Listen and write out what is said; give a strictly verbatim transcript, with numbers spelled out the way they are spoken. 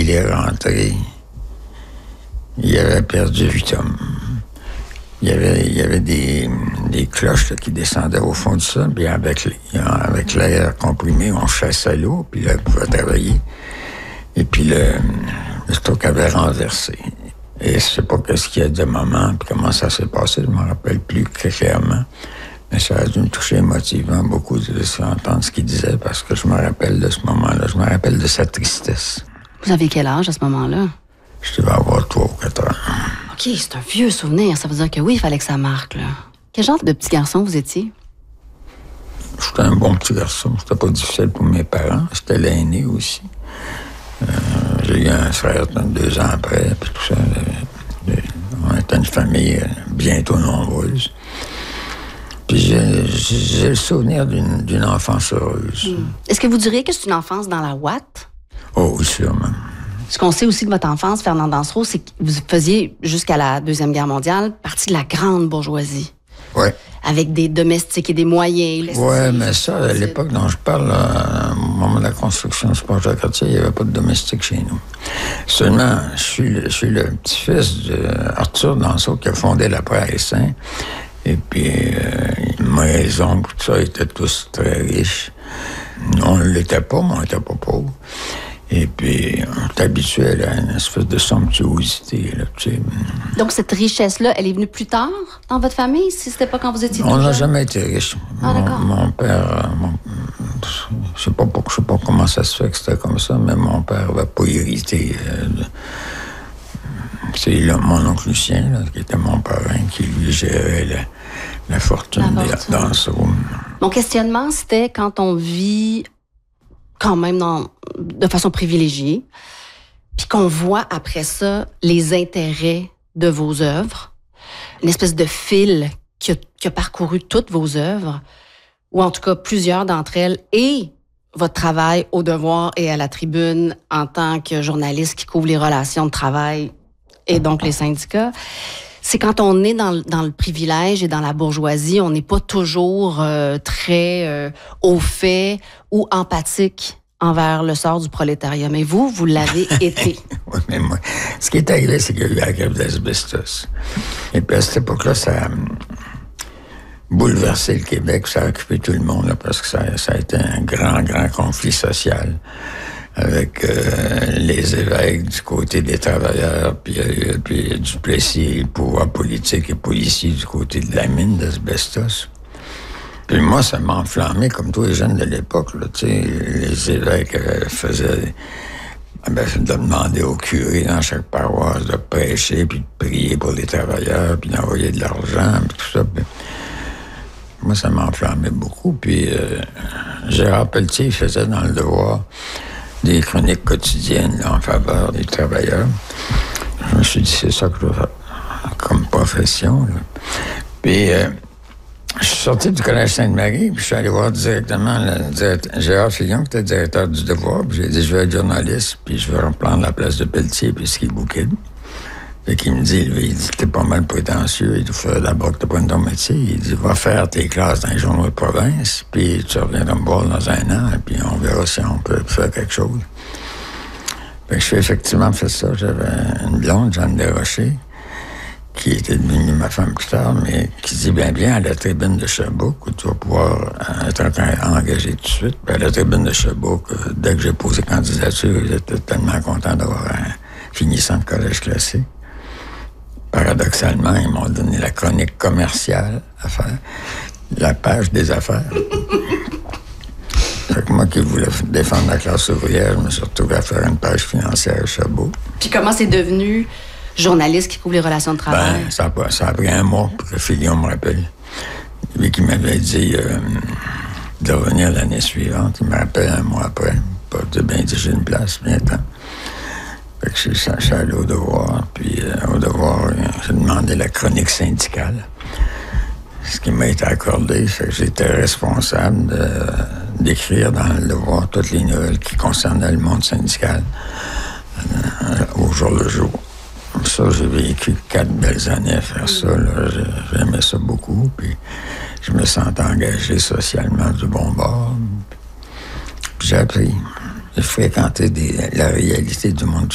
il est rentré, il avait perdu huit hommes. Il y avait, il y avait des, des cloches là, qui descendaient au fond de ça, puis avec, avec l'air comprimé, on chassait l'eau, puis là, il pouvait travailler. Et puis le, le stock avait renversé. Et je sais pas qu'est-ce qu'il y a de moment, puis comment ça s'est passé, je m'en rappelle plus clairement. Mais ça a dû me toucher émotivement beaucoup de entendre ce qu'il disait, parce que je me rappelle de ce moment-là, je me rappelle de sa tristesse. Vous avez quel âge à ce moment-là? Je devais avoir trois ou quatre ans. OK, c'est un vieux souvenir. Ça veut dire que oui, il fallait que ça marque, là. Quel genre de petit garçon vous étiez? J'étais un bon petit garçon. C'était pas difficile pour mes parents. J'étais l'aîné aussi. Euh, j'ai eu un frère deux ans après, puis tout ça. On était une famille bientôt nombreuse. Puis j'ai, j'ai le souvenir d'une, d'une enfance heureuse. Mmh. Est-ce que vous diriez que c'est une enfance dans la ouate? Oh oui, sûrement. Ce qu'on sait aussi de votre enfance, Fernand Dansereau, c'est que vous faisiez, jusqu'à la Deuxième Guerre mondiale, partie de la grande bourgeoisie. Oui. Avec des domestiques et des moyens. Oui, mais ça, à l'époque dont je parle, là, au moment de la construction du projet quartier, il n'y avait pas de domestique chez nous. Seulement, je suis le, je suis le petit-fils d'Arthur Dansereau qui a fondé la presse, hein. Et puis, euh, mes oncles, tout ça, étaient tous très riches. On ne l'était pas, mais on n'était pas pauvres. Et puis, on est habitué à une espèce de somptuosité, là, tu sais. Donc, cette richesse-là, elle est venue plus tard dans votre famille, si c'était pas quand vous étiez tout On n'a jeune? jamais été riches. Ah, d'accord. Mon, mon père, mon, je sais pas, je sais pas comment ça se fait que c'était comme ça, mais mon père n'avait pas hérité. Euh, de, c'est là, mon oncle Lucien, là, qui était mon parrain, qui lui gérait la, la fortune, la fortune. Dans ce room. Mon questionnement, c'était quand on vit quand même dans, de façon privilégiée, puis qu'on voit après ça les intérêts de vos œuvres, une espèce de fil qui a, qui a parcouru toutes vos œuvres, ou en tout cas plusieurs d'entre elles, et votre travail au Devoir et à la Tribune en tant que journaliste qui couvre les relations de travail et donc les syndicats. C'est quand on est dans, dans le privilège et dans la bourgeoisie, on n'est pas toujours euh, très euh, au fait ou empathique envers le sort du prolétariat. Mais vous, vous l'avez été. Oui, mais moi, ce qui est arrivé, c'est qu'il y a eu la grève d'asbestos. Et puis à cette époque-là, ça a bouleversé le Québec, ça a occupé tout le monde, là, parce que ça, ça a été un grand, grand conflit social avec euh, les évêques du côté des travailleurs, puis, euh, puis Duplessis, le pouvoir politique et policier du côté de la mine d'asbestos. Puis moi, ça m'a enflammé comme tous les jeunes de l'époque, là, tu sais, les évêques euh, faisaient ben, de demander au curé dans chaque paroisse de prêcher, puis de prier pour les travailleurs, puis d'envoyer de l'argent, puis tout ça. Puis moi, ça m'a enflammé beaucoup. Puis euh, Gérard Pelletier, il faisait dans Le Devoir des chroniques quotidiennes là, en faveur des travailleurs. Je me suis dit, c'est ça que je veux faire comme profession. Là. Puis, euh, je suis sorti du Collège Sainte-Marie, puis je suis allé voir directement le directeur, Gérard Fillon, qui était directeur du Devoir, puis j'ai dit, je veux être journaliste, puis je veux reprendre la place de Pelletier, puis ce qui est bouquet. Fait qu'il me dit, lui, il dit, t'es pas mal prétentieux, il dit, faut d'abord que t'as pas ton métier. Il dit, va faire tes classes dans les journaux de province, puis tu reviendras me voir dans un an, et puis on verra si on peut faire quelque chose. Fait que je suis effectivement fait ça. J'avais une blonde, Jeanne Desrochers, qui était devenue ma femme plus tard, mais qui dit, bien, bien, à la Tribune de Sherbrooke, où tu vas pouvoir être engagé tout de suite. Puis à la Tribune de Sherbrooke, dès que j'ai posé candidature, j'étais tellement content d'avoir un finissant de collège classique. Paradoxalement, ils m'ont donné la chronique commerciale à faire, la page des affaires. Fait que moi qui voulais défendre la classe ouvrière, je me suis retrouvé à faire une page financière à Sherbrooke. Puis comment c'est devenu journaliste qui couvre les relations de travail? Ben, ça a, ça a pris un mois pour que Fillon me rappelle. Lui qui m'avait dit euh, de revenir l'année suivante, il me rappelle un mois après. Pas de bien dire j'ai une place, bien temps. Fait que je suis allé au Devoir, puis euh, au Devoir, j'ai demandé la chronique syndicale, ce qui m'a été accordé. Fait que j'étais responsable de, d'écrire dans le Devoir toutes les nouvelles qui concernaient le monde syndical euh, au jour le jour. Ça, j'ai vécu quatre belles années à faire ça. Là. J'aimais ça beaucoup, puis je me sentais engagé socialement du bon bord. Puis j'ai appris. J'ai fréquenté des, la réalité du monde